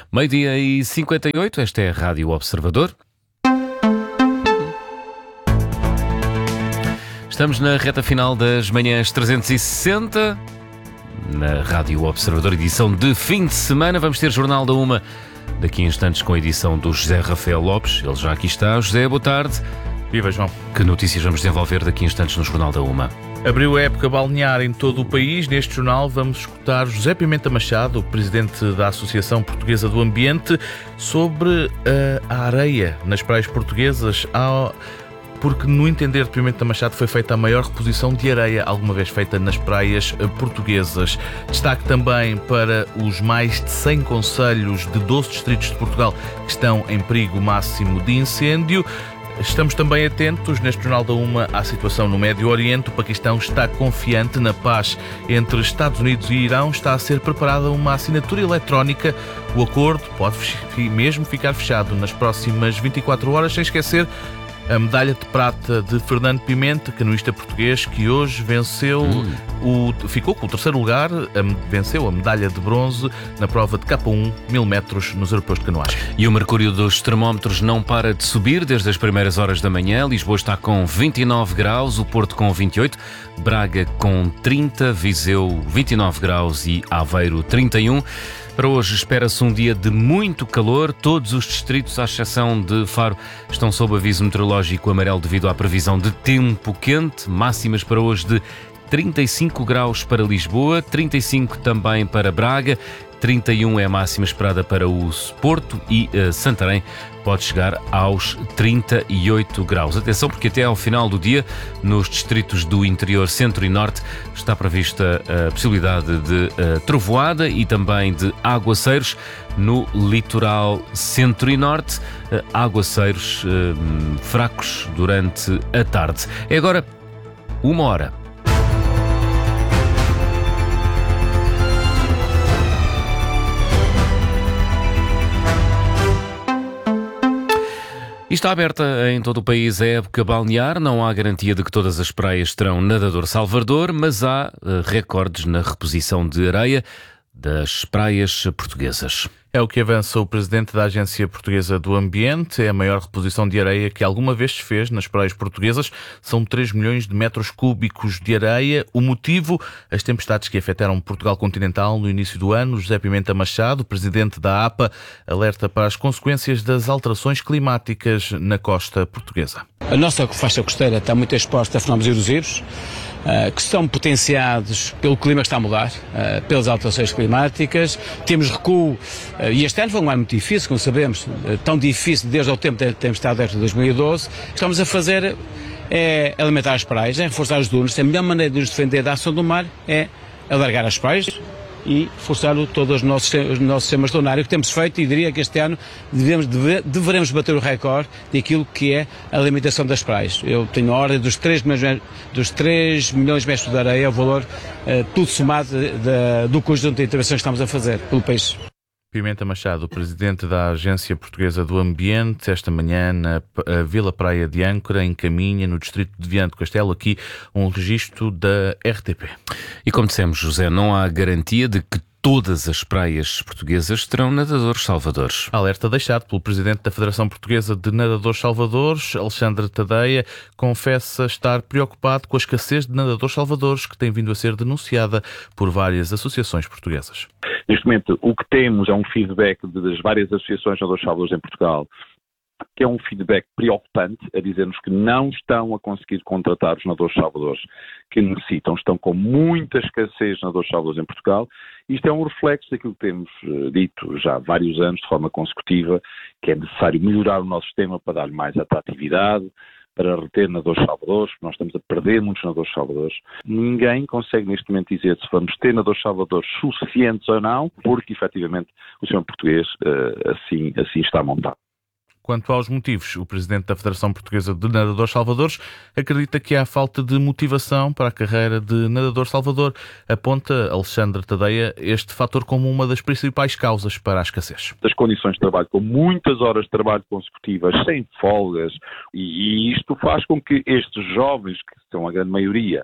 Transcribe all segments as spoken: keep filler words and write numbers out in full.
Meio-dia e cinquenta e oito, esta é a Rádio Observador. Estamos na reta final das manhãs trezentos e sessenta, na Rádio Observador, edição de fim de semana. Vamos ter Jornal da Uma daqui a instantes com a edição do José Rafael Lopes. Ele já aqui está. José, boa tarde. Viva, João. Que notícias vamos desenvolver daqui a instantes no Jornal da Uma? Abriu a época balnear em todo o país. Neste jornal vamos escutar José Pimenta Machado, o presidente da Associação Portuguesa do Ambiente, sobre uh, a areia nas praias portuguesas, ao... porque, no entender de Pimenta Machado, foi feita a maior reposição de areia alguma vez feita nas praias portuguesas. Destaque também para os mais de cem concelhos de doze distritos de Portugal que estão em perigo máximo de incêndio. Estamos também atentos, neste Jornal da Uma, à situação no Médio Oriente. O Paquistão está confiante na paz entre Estados Unidos e Irão. Está a ser preparada uma assinatura eletrónica. O acordo pode mesmo ficar fechado nas próximas vinte e quatro horas, sem esquecer a medalha de prata de Fernando Pimenta, canoísta português, que hoje venceu hum. o, ficou com o terceiro lugar, a, venceu a medalha de bronze na prova de K um, mil metros, nos Europeus de Canoagem. E o mercúrio dos termómetros não para de subir desde as primeiras horas da manhã. Lisboa está com vinte e nove graus, o Porto com vinte e oito, Braga com trinta, Viseu vinte e nove graus e Aveiro trinta e um. Para hoje espera-se um dia de muito calor. Todos os distritos, à exceção de Faro, estão sob aviso meteorológico amarelo devido à previsão de tempo quente. Máximas para hoje de trinta e cinco graus para Lisboa, trinta e cinco também para Braga, trinta e um é a máxima esperada para o Porto e uh, Santarém pode chegar aos trinta e oito graus. Atenção, porque até ao final do dia, nos distritos do interior, centro e norte, está prevista a possibilidade de uh, trovoada e também de aguaceiros. No litoral centro e norte, uh, aguaceiros uh, fracos durante a tarde. É agora uma hora. E está aberta em todo o país a época balnear. Não há garantia de que todas as praias terão nadador salvador, mas há uh, recordes na reposição de areia das praias portuguesas. É o que avança o presidente da Agência Portuguesa do Ambiente. É a maior reposição de areia que alguma vez se fez nas praias portuguesas. São três milhões de metros cúbicos de areia. O motivo? As tempestades que afetaram Portugal continental no início do ano. José Pimenta Machado, presidente da A P A, alerta para as consequências das alterações climáticas na costa portuguesa. A nossa faixa costeira está muito exposta a fenómenos erosivos, Uh, que são potenciados pelo clima que está a mudar, uh, pelas alterações climáticas. Temos recuo, uh, e este ano foi um ano muito difícil, como sabemos, uh, tão difícil desde o tempo que temos estado desde dois mil e doze. Estamos a fazer é alimentar as praias, é reforçar os dunos. A melhor maneira de nos defender da ação do mar é alargar as praias e reforçar todos os nossos, os nossos sistemas dunários que temos feito, e diria que este ano devemos, deve, deveremos bater o recorde daquilo que é a alimentação das praias. Eu tenho a ordem dos três milhões, dos três milhões de metros de areia, o valor, uh, tudo somado de, de, do conjunto de intervenções que estamos a fazer pelo país. Pimenta Machado, presidente da Agência Portuguesa do Ambiente, esta manhã na Vila Praia de Âncora, em Caminha, no distrito de Viana do Castelo, aqui um registro da R T P. E como dissemos, José, não há garantia de que todas as praias portuguesas terão nadadores salvadores. Alerta deixado pelo presidente da Federação Portuguesa de Nadadores Salvadores, Alexandre Tadeia, confessa estar preocupado com a escassez de nadadores salvadores que tem vindo a ser denunciada por várias associações portuguesas. Neste momento, o que temos é um feedback das várias associações de nadadores salvadores em Portugal, que é um feedback preocupante, a dizer-nos que não estão a conseguir contratar os nadadores salvadores que necessitam, estão com muita escassez de nadadores salvadores em Portugal. Isto é um reflexo daquilo que temos uh, dito já há vários anos de forma consecutiva, que é necessário melhorar o nosso sistema para dar mais atratividade, para reter nadadores salvadores, porque nós estamos a perder muitos nadadores salvadores. Ninguém consegue neste momento dizer se vamos ter nadadores salvadores suficientes ou não, porque efetivamente o sistema português uh, assim, assim está montado. Quanto aos motivos, o presidente da Federação Portuguesa de Nadadores Salvadores acredita que há falta de motivação para a carreira de nadador salvador. Aponta Alexandre Tadeia este fator como uma das principais causas para a escassez. As condições de trabalho, com muitas horas de trabalho consecutivas, sem folgas, e, e isto faz com que estes jovens, que são a grande maioria,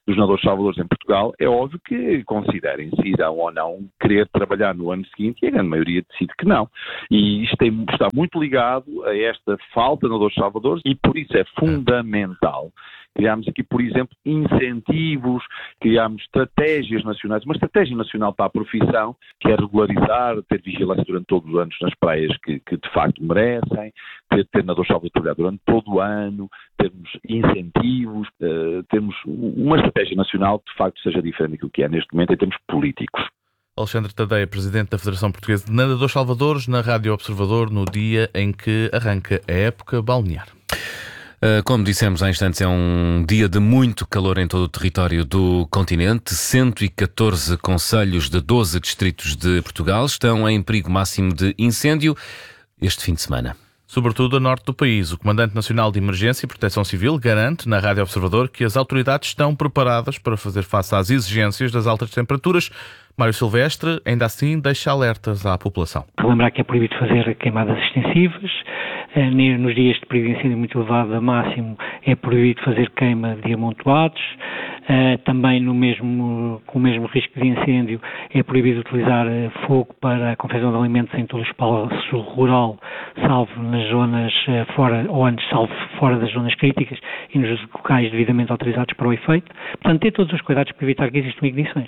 dos nadadores salvadores em Portugal, é óbvio que considerem se irão ou não querer trabalhar no ano seguinte, e a grande maioria decide que não. E isto tem, está muito ligado a esta falta de nadadores salvadores, e por isso é fundamental criámos aqui, por exemplo, incentivos, criámos estratégias nacionais, uma estratégia nacional para a profissão, que é regularizar, ter vigilância durante todos os anos nas praias que, que de facto merecem, ter, ter nadadores salvadores a trabalhar durante todo o ano, termos incentivos, uh, termos uma estratégia nacional que de facto seja diferente daquilo que é neste momento em termos políticos. Alexandre Tadeia, Presidente da Federação Portuguesa de Nadadores Salvadores, na Rádio Observador, no dia em que arranca a época balnear. Como dissemos há instantes, é um dia de muito calor em todo o território do continente. cento e catorze concelhos de doze distritos de Portugal estão em perigo máximo de incêndio este fim de semana. Sobretudo a norte do país. O Comandante Nacional de Emergência e Proteção Civil garante na Rádio Observador que as autoridades estão preparadas para fazer face às exigências das altas temperaturas. Mário Silvestre, ainda assim, deixa alertas à população. Relembrar que é proibido fazer queimadas extensivas. Nos dias de período de incêndio muito elevado a máximo é proibido fazer queima de amontoados. Também no mesmo, com o mesmo risco de incêndio é proibido utilizar fogo para a confecção de alimentos em todo o espaço rural, salvo nas zonas fora, ou antes salvo fora das zonas críticas e nos locais devidamente autorizados para o efeito. Portanto, ter todos os cuidados para evitar que existam ignições.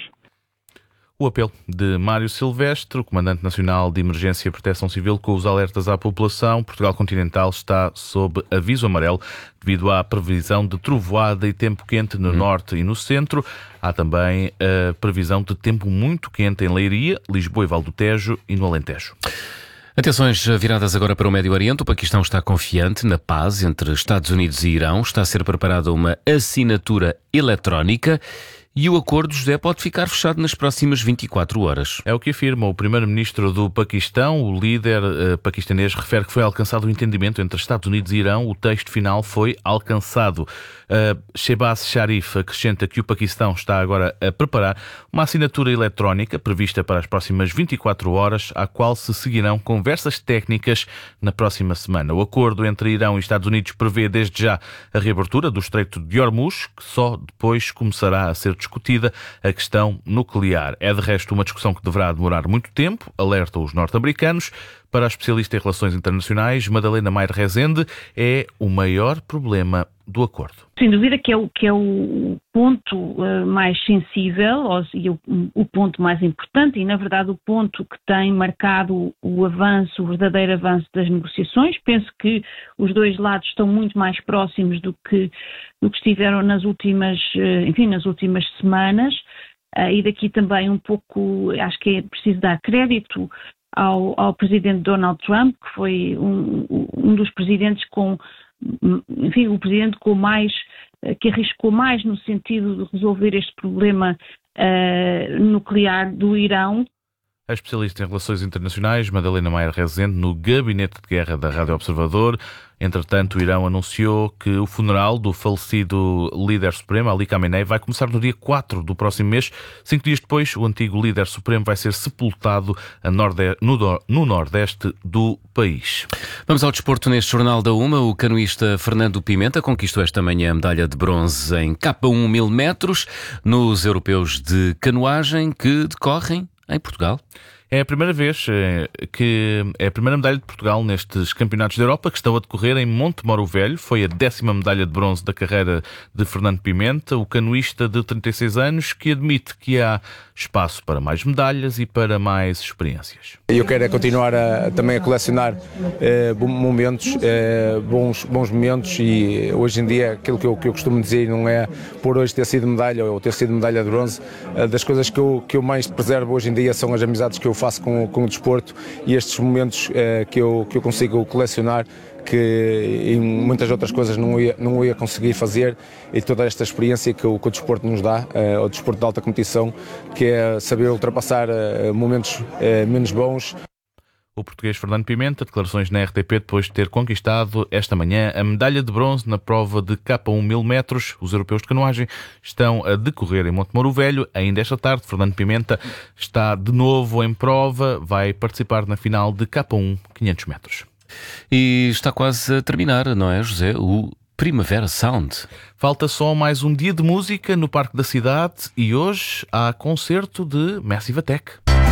O apelo de Mário Silvestre, o Comandante Nacional de Emergência e Proteção Civil, com os alertas à população. Portugal continental está sob aviso amarelo devido à previsão de trovoada e tempo quente no hum. norte e no centro. Há também a previsão de tempo muito quente em Leiria, Lisboa e Val do Tejo e no Alentejo. Atenções viradas agora para o Médio Oriente. O Paquistão está confiante na paz entre Estados Unidos e Irão. Está a ser preparada uma assinatura eletrónica e o acordo, José, pode ficar fechado nas próximas vinte e quatro horas. É o que afirma o primeiro-ministro do Paquistão. O líder uh, paquistanês refere que foi alcançado o entendimento entre Estados Unidos e Irão. O texto final foi alcançado. Uh, Shehbaz Sharif acrescenta que o Paquistão está agora a preparar uma assinatura eletrónica prevista para as próximas vinte e quatro horas, à qual se seguirão conversas técnicas na próxima semana. O acordo entre Irão e Estados Unidos prevê desde já a reabertura do Estreito de Hormuz, que só depois começará a ser discutida a questão nuclear. É de resto uma discussão que deverá demorar muito tempo, alertam os norte-americanos. Para a especialista em relações internacionais, Madalena Maier Rezende, é o maior problema do acordo. Sem dúvida que é o, que é o ponto uh, mais sensível ou, e o, o ponto mais importante e, na verdade, o ponto que tem marcado o avanço, o verdadeiro avanço das negociações. Penso que os dois lados estão muito mais próximos do que, do que estiveram nas últimas, uh, enfim, nas últimas semanas. Uh, e daqui também um pouco, acho que é preciso dar crédito Ao, ao presidente Donald Trump, que foi um, um dos presidentes com, enfim, o presidente com mais, que arriscou mais no sentido de resolver este problema uh, nuclear do Irão. A especialista em relações internacionais, Madalena Maier Rezende, no gabinete de guerra da Rádio Observador. Entretanto, o Irão anunciou que o funeral do falecido líder supremo, Ali Khamenei, vai começar no dia quatro do próximo mês. Cinco dias depois, o antigo líder supremo vai ser sepultado a norde... no, do... no nordeste do país. Vamos ao desporto neste Jornal da Uma. O canoísta Fernando Pimenta conquistou esta manhã a medalha de bronze em K um mil metros nos europeus de canoagem que decorrem em Portugal. É a primeira vez que é a primeira medalha de Portugal nestes campeonatos da Europa que estão a decorrer em Montemoro Velho. Foi a décima medalha de bronze da carreira de Fernando Pimenta, o canoísta de trinta e seis anos, que admite que há espaço para mais medalhas e para mais experiências. Eu quero é continuar a, também a colecionar eh, momentos, eh, bons, bons momentos, e hoje em dia aquilo que eu, que eu costumo dizer não é por hoje ter sido medalha ou ter sido medalha de bronze. Eh, das coisas que eu, que eu mais preservo hoje em dia são as amizades que eu faço com, com o desporto e estes momentos eh, que, eu, que eu consigo colecionar, que em muitas outras coisas não ia, não ia conseguir fazer, e toda esta experiência que o, que o desporto nos dá, uh, o desporto de alta competição, que é saber ultrapassar uh, momentos uh, menos bons. O português Fernando Pimenta, declarações na R T P depois de ter conquistado esta manhã a medalha de bronze na prova de K um mil metros. Os europeus de canoagem estão a decorrer em Montemoro Velho. Ainda esta tarde, Fernando Pimenta está de novo em prova, vai participar na final de K um quinhentos metros. E está quase a terminar, não é, José? O Primavera Sound. Falta só mais um dia de música no Parque da Cidade e hoje há concerto de Massive Attack.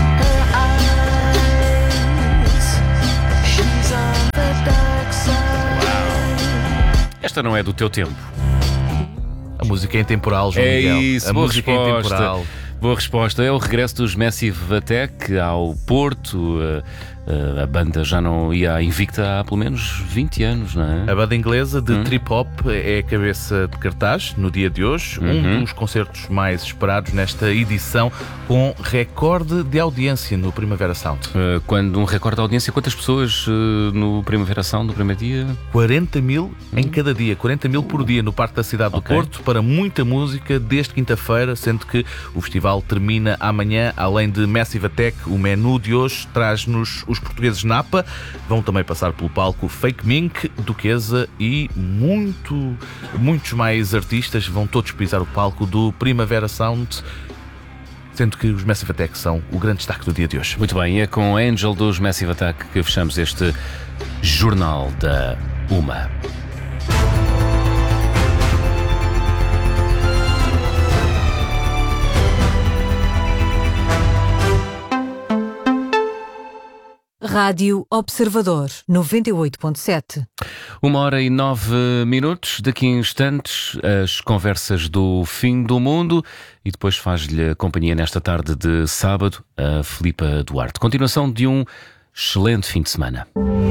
Esta não é do teu tempo. A música é intemporal, João É Miguel. isso, a boa música é resposta. intemporal. Boa resposta. É o regresso dos Massive Attack ao Porto. A banda já não ia invicta há pelo menos vinte anos, não é? A banda inglesa de Hum. trip-hop é a cabeça de cartaz no dia de hoje, Uhum. um dos concertos mais esperados nesta edição, com recorde de audiência no Primavera Sound. Uh, Quando um recorde de audiência, quantas pessoas uh, no Primavera Sound, no primeiro dia? quarenta mil em cada dia, quarenta mil por dia no Parque da Cidade do Ok. Porto, para muita música desde quinta-feira, sendo que o festival termina amanhã. Além de Massive Attack, o menu de hoje traz-nos os portugueses Napa, vão também passar pelo palco Fake Mink, Duquesa e muito, muitos mais artistas vão todos pisar o palco do Primavera Sound, sendo que os Massive Attack são o grande destaque do dia de hoje. Muito bem, é com Angel dos Massive Attack que fechamos este Jornal da Uma. Rádio Observador, noventa e oito ponto sete. Uma hora e nove minutos. Daqui a instantes, as conversas do fim do mundo e depois faz-lhe a companhia nesta tarde de sábado a Filipa Duarte. Continuação de um excelente fim de semana.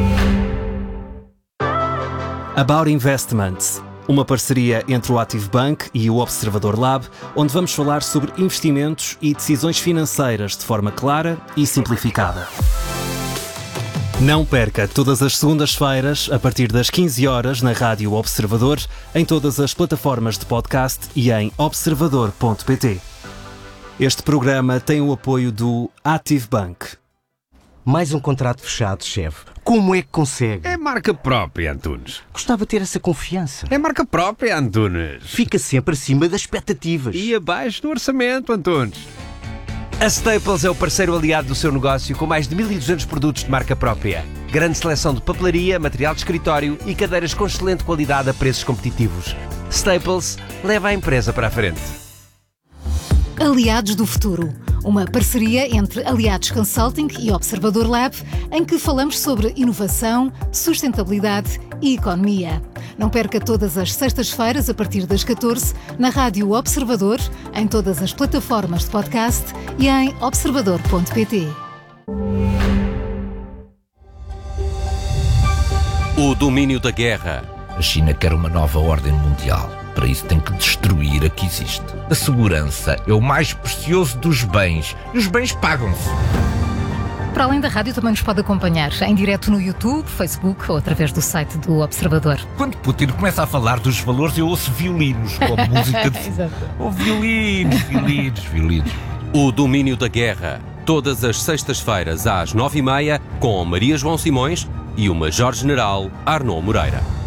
About Investments, uma parceria entre o Active Bank e o Observador Lab, onde vamos falar sobre investimentos e decisões financeiras de forma clara e simplificada. Não perca todas as segundas-feiras, a partir das quinze horas, na Rádio Observador, em todas as plataformas de podcast e em observador ponto pt. Este programa tem o apoio do Active Bank. Mais um contrato fechado, chefe. Como é que consegue? É marca própria, Antunes. Gostava de ter essa confiança. É marca própria, Antunes. Fica sempre acima das expectativas. E abaixo do orçamento, Antunes. A Staples é o parceiro aliado do seu negócio, com mais de mil e duzentos produtos de marca própria. Grande seleção de papelaria, material de escritório e cadeiras com excelente qualidade a preços competitivos. Staples leva a empresa para a frente. Aliados do Futuro, uma parceria entre Aliados Consulting e Observador Lab, em que falamos sobre inovação, sustentabilidade e economia. Não perca todas as sextas-feiras, a partir das catorze, na Rádio Observador, em todas as plataformas de podcast e em observador ponto pt. O domínio da guerra. A China quer uma nova ordem mundial. Para isso tem que destruir a que existe. A segurança é o mais precioso dos bens. E os bens pagam-se. Para além da rádio, também nos pode acompanhar em direto no YouTube, Facebook ou através do site do Observador. Quando Putin começa a falar dos valores, eu ouço violinos, como música de... Oh, violinos, violinos, violinos. O domínio da guerra. Todas as sextas-feiras às nove e meia, com Maria João Simões e o Major-General Arnaud Moreira.